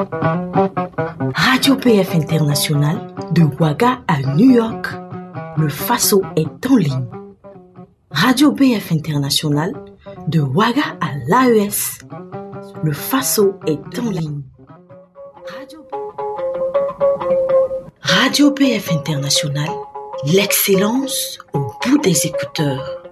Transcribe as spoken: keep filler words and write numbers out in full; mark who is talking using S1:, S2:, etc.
S1: Radio P F International, de Ouaga à New York, le Faso est en ligne. Radio P F International, de Ouaga à l'A E S, le Faso est en ligne. Radio, Radio P F International, l'excellence au bout des écouteurs.